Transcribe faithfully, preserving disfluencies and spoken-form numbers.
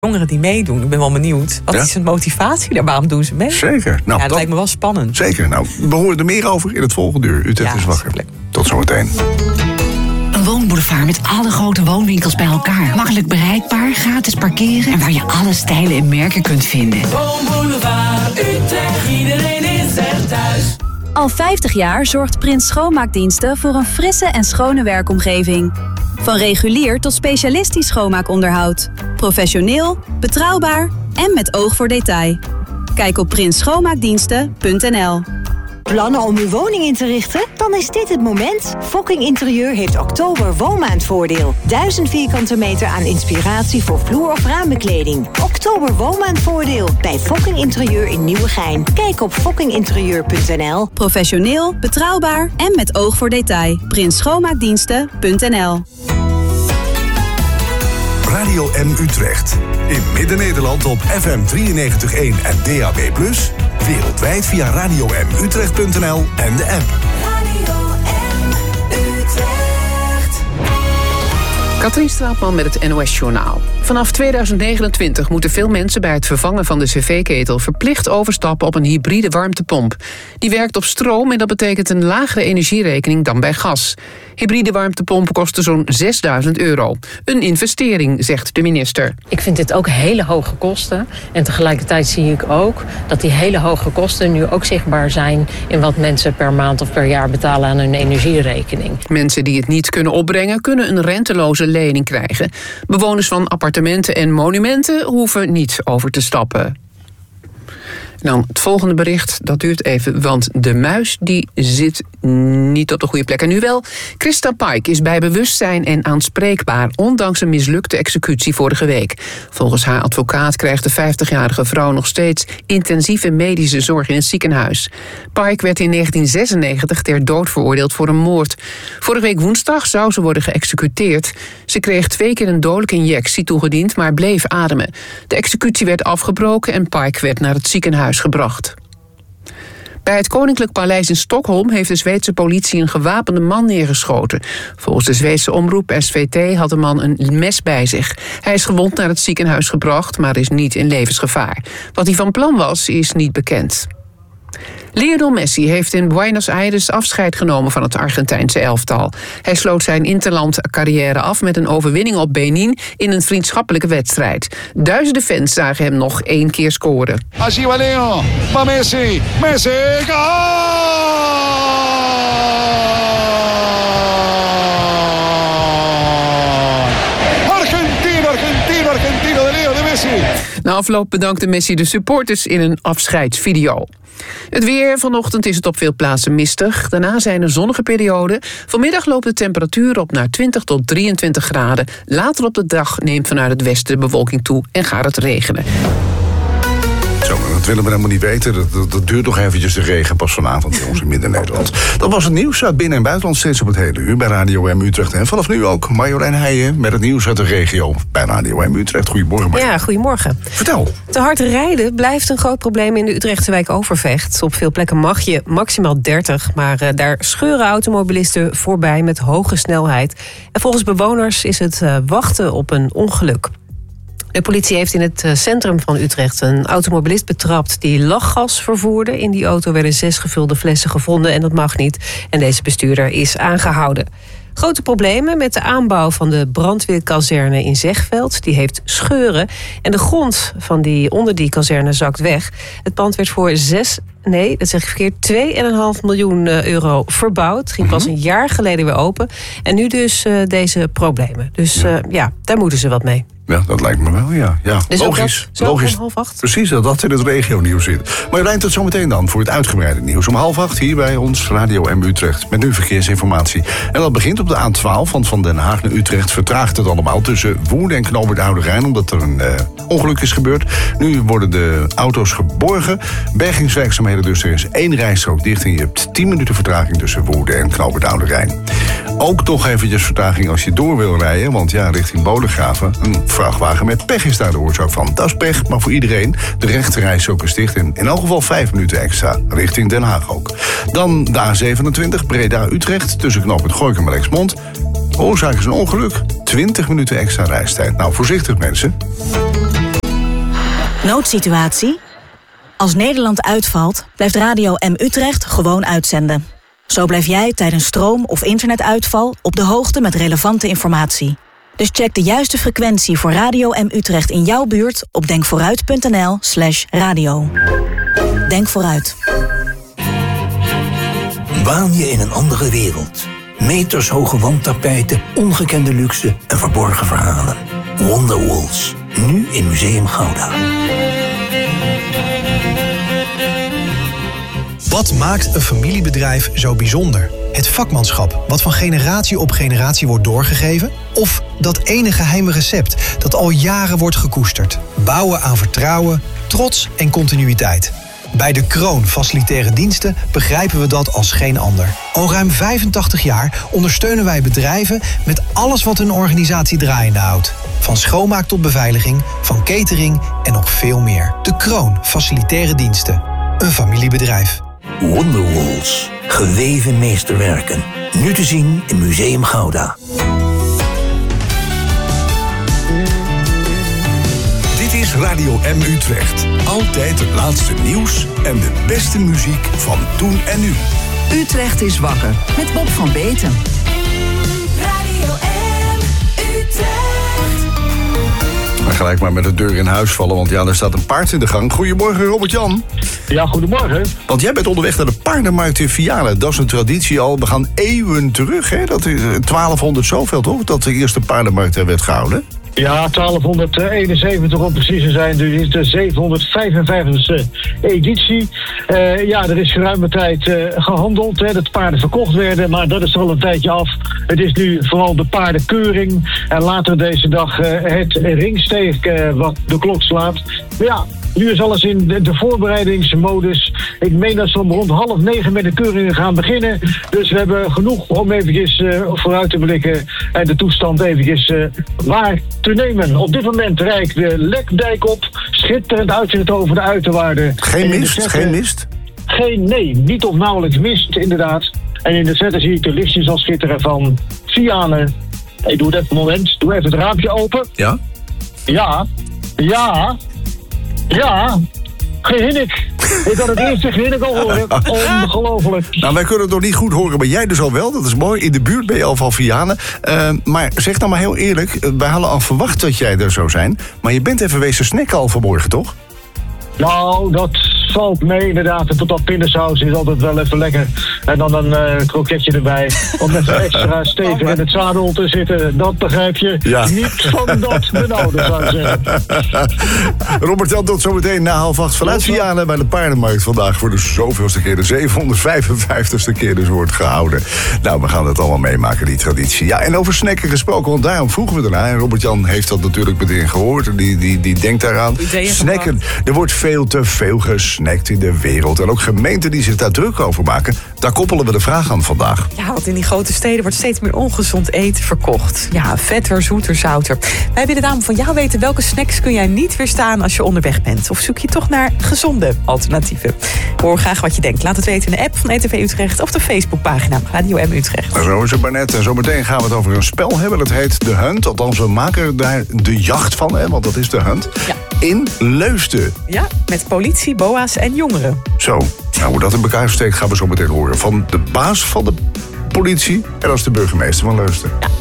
jongeren die meedoen. Ik ben wel benieuwd. Wat ja? is hun motivatie daar? Waarom doen ze mee? Zeker. Nou, ja, dat dat lijkt me wel spannend. Zeker. Nou, we horen er meer over in het volgende uur. Utrecht ja, is wakker. Super. Tot zometeen. Een woonboulevard met alle grote woonwinkels bij elkaar. Makkelijk bereikbaar, gratis parkeren en waar je alle stijlen en merken kunt vinden. Woonboulevard Utrecht, iedereen is er thuis. Al vijftig jaar zorgt Prins Schoonmaakdiensten voor een frisse en schone werkomgeving. Van regulier tot specialistisch schoonmaakonderhoud. Professioneel, betrouwbaar en met oog voor detail. Kijk op prins schoonmaakdiensten punt n l. Plannen om uw woning in te richten? Dan is dit het moment. Fokking Interieur heeft oktober woonmaandvoordeel. Duizend vierkante meter aan inspiratie voor vloer- of raambekleding. Oktober woonmaandvoordeel bij Fokking Interieur in Nieuwegein. Kijk op fokking interieur punt n l. Professioneel, betrouwbaar en met oog voor detail. prins schoonmaakdiensten punt n l. Radio M Utrecht. In Midden-Nederland op F M drieënnegentig komma één en D A B plus. Wereldwijd via radio m utrecht punt n l en de app. Radio M Utrecht. Katrien Straatman met het N O S-journaal. Vanaf tweeduizend negenentwintig moeten veel mensen bij het vervangen van de cv-ketel verplicht overstappen op een hybride warmtepomp. Die werkt op stroom en dat betekent een lagere energierekening dan bij gas. Hybride warmtepompen kosten zo'n zesduizend euro. Een investering, zegt de minister. Ik vind dit ook hele hoge kosten. En tegelijkertijd zie ik ook dat die hele hoge kosten nu ook zichtbaar zijn in wat mensen per maand of per jaar betalen aan hun energierekening. Mensen die het niet kunnen opbrengen, kunnen een renteloze lening krijgen. Bewoners van appartementen en monumenten hoeven niet over te stappen. Nou, het volgende bericht, dat duurt even, want de muis die zit niet op de goede plek. En nu wel, Christa Pike is bij bewustzijn en aanspreekbaar, ondanks een mislukte executie vorige week. Volgens haar advocaat krijgt de vijftigjarige vrouw nog steeds intensieve medische zorg in het ziekenhuis. Pike werd in negentien zesennegentig ter dood veroordeeld voor een moord. Vorige week woensdag zou ze worden geëxecuteerd. Ze kreeg twee keer een dodelijke injectie toegediend, maar bleef ademen. De executie werd afgebroken en Pike werd naar het ziekenhuis gebracht. Bij het Koninklijk Paleis in Stockholm heeft de Zweedse politie een gewapende man neergeschoten. Volgens de Zweedse omroep S V T had de man een mes bij zich. Hij is gewond naar het ziekenhuis gebracht, maar is niet in levensgevaar. Wat hij van plan was, is niet bekend. Lionel Messi heeft in Buenos Aires afscheid genomen van het Argentijnse elftal. Hij sloot zijn interlandcarrière af met een overwinning op Benin in een vriendschappelijke wedstrijd. Duizenden fans zagen hem nog één keer scoren. Allí va Leo, va Messi, Messi, goal! Argentino, Argentino, Argentino de Leo de Messi. Na afloop bedankte Messi de supporters in een afscheidsvideo. Het weer, vanochtend is het op veel plaatsen mistig. Daarna zijn er zonnige perioden. Vanmiddag loopt de temperatuur op naar twintig tot drieëntwintig graden. Later op de dag neemt vanuit het westen de bewolking toe en gaat het regenen. Zo, maar dat willen we helemaal niet weten. Dat, dat, dat duurt nog eventjes de regen pas vanavond bij ons in Midden-Nederland. Dat was het nieuws uit binnen- en buitenland steeds op het hele uur bij Radio M Utrecht. En vanaf nu ook Marjolein Heijen met het nieuws uit de regio bij Radio M Utrecht. Goedemorgen, Marjolein. Ja, goedemorgen. Vertel. Te hard rijden blijft een groot probleem in de Utrechtse wijk Overvecht. Op veel plekken mag je maximaal dertig, maar uh, daar scheuren automobilisten voorbij met hoge snelheid. En volgens bewoners is het uh, wachten op een ongeluk. De politie heeft in het centrum van Utrecht een automobilist betrapt die lachgas vervoerde. In die auto werden zes gevulde flessen gevonden en dat mag niet. En deze bestuurder is aangehouden. Grote problemen met de aanbouw van de brandweerkazerne in Zegveld. Die heeft scheuren en de grond van die, onder die kazerne zakt weg. Het pand werd voor zes, nee, dat zeg ik verkeerd, twee komma vijf miljoen euro verbouwd. Ging pas een jaar geleden weer open. En nu dus uh, deze problemen. Dus uh, ja, daar moeten ze wat mee. Ja, dat lijkt me wel, ja. ja. Dus logisch. Zo logisch. om half acht? Precies, dat dat in het regio-nieuws zit. Maar je lijnt het zo meteen dan voor het uitgebreide nieuws. Om half acht hier bij ons, Radio M Utrecht. Met nu verkeersinformatie. En dat begint op de A twaalf, want van Den Haag naar Utrecht vertraagt het allemaal tussen Woerden en Knoopert Oude Rijn, omdat er een uh, ongeluk is gebeurd. Nu worden de auto's geborgen. Bergingswerkzaamheden, dus er is één rijstrook dicht en je hebt tien minuten vertraging tussen Woerden en Knoopert Oude Rijn. Ook toch eventjes vertraging als je door wil rijden, want ja, richting Bodegraven, een vrachtwagen met pech is daar de oorzaak van. Dat is pech, maar voor iedereen. De rechterrijstrook is dicht en in elk geval vijf minuten extra richting Den Haag ook. Dan de A zevenentwintig, Breda-Utrecht, tussen knooppunt Gorinchem en Lexmond. De oorzaak is een ongeluk. twintig minuten extra reistijd. Nou, voorzichtig mensen. Noodsituatie? Als Nederland uitvalt, blijft Radio M Utrecht gewoon uitzenden. Zo blijf jij tijdens stroom- of internetuitval op de hoogte met relevante informatie. Dus check de juiste frequentie voor Radio M Utrecht in jouw buurt op denkvooruit.nl slash radio. Denk vooruit. Waan je in een andere wereld. Metershoge wandtapijten, ongekende luxe en verborgen verhalen. Wonderwalls, nu in Museum Gouda. Wat maakt een familiebedrijf zo bijzonder? Het vakmanschap, wat van generatie op generatie wordt doorgegeven? Of dat ene geheime recept dat al jaren wordt gekoesterd? Bouwen aan vertrouwen, trots en continuïteit. Bij De Kroon Facilitaire Diensten begrijpen we dat als geen ander. Al ruim vijfentachtig jaar ondersteunen wij bedrijven met alles wat een organisatie draaiende houdt. Van schoonmaak tot beveiliging, van catering en nog veel meer. De Kroon Facilitaire Diensten. Een familiebedrijf. Wonderwalls. Geweven meesterwerken. Nu te zien in Museum Gouda. Dit is Radio M Utrecht. Altijd het laatste nieuws en de beste muziek van toen en nu. Utrecht is wakker met Bob van Beeten. Radio M Utrecht. Maar gelijk maar met de deur in huis vallen, want ja, er staat een paard in de gang. Goedemorgen, Robert-Jan. Ja, goedemorgen. Want jij bent onderweg naar de paardenmarkt in Vianen. Dat is een traditie al. We gaan eeuwen terug, hè? Dat is twaalfhonderd zoveel, toch? Dat de eerste paardenmarkt werd gehouden. Ja, twaalfhonderdeenenzeventig om precies te zijn. Dus is de zevenhonderdvijfenvijftigste editie. Uh, ja, er is geruime tijd uh, gehandeld, hè, dat paarden verkocht werden. Maar dat is er al een tijdje af. Het is nu vooral de paardenkeuring. En later deze dag uh, het ringsteeg uh, wat de klok slaat. Maar ja, nu is alles in de, de voorbereidingsmodus. Ik meen dat ze om rond half negen met de keuringen gaan beginnen. Dus we hebben genoeg om eventjes uh, vooruit te blikken en de toestand eventjes uh, waar te nemen. Op dit moment rijdt de Lekdijk op. Schitterend uitzicht over de uiterwaarden. Geen mist? Zetten, geen mist? Geen, nee, niet of nauwelijks mist, inderdaad. En in de zetten zie ik de lichtjes al schitteren van Vianen. Ik doe het even een moment. Doe even het raampje open. Ja? Ja. Ja. Ja. Gehinnik. Ik had het eerste gehinnik al horen. Ongelooflijk. Nou, wij kunnen het nog niet goed horen, maar jij dus al wel. Dat is mooi. In de buurt ben je al van Vianen. Uh, maar zeg nou maar heel eerlijk. Wij hadden al verwacht dat jij er zou zijn. Maar je bent even wezen snacken al vanmorgen, toch? Nou, dat valt mee inderdaad. En tot dat pindasaus is altijd wel even lekker. En dan een uh, kroketje erbij. Om even extra stevig in het zadel te zitten. Dat begrijp je. Ja. Niet van dat benauwde, zou ik zeggen. Robert-Jan, tot zometeen na half acht vanuit Vianen bij de paardenmarkt. Vandaag voor de zoveelste keer, de zevenhonderdvijfenvijftigste keer dus wordt gehouden. Nou, we gaan het allemaal meemaken, die traditie. Ja, en over snacken gesproken, want daarom vroegen we ernaar. En Robert-Jan heeft dat natuurlijk meteen gehoord. Die, die, die denkt daaraan. Snacken. Er wordt veel te veel gesnackt in de wereld. En ook gemeenten die zich daar druk over maken. Daar koppelen we de vraag aan vandaag. Ja, want in die grote steden wordt steeds meer ongezond eten verkocht. Ja, vetter, zoeter, zouter. Wij willen daarom van jou weten welke snacks kun jij niet weerstaan als je onderweg bent. Of zoek je toch naar gezonde alternatieven? Hoor graag wat je denkt. Laat het weten in de app van E T V Utrecht of de Facebookpagina Radio M Utrecht. Maar zo is het maar net. En zometeen gaan we het over een spel hebben. Dat heet The Hunt. Althans, we maken daar de jacht van, hè, want dat is The Hunt. Ja. In Leusden. Ja, met politie, boa's en jongeren. Zo, nou hoe dat in elkaar steekt gaan we zo meteen horen. Van de baas van de politie en als de burgemeester van Leusden. Ja.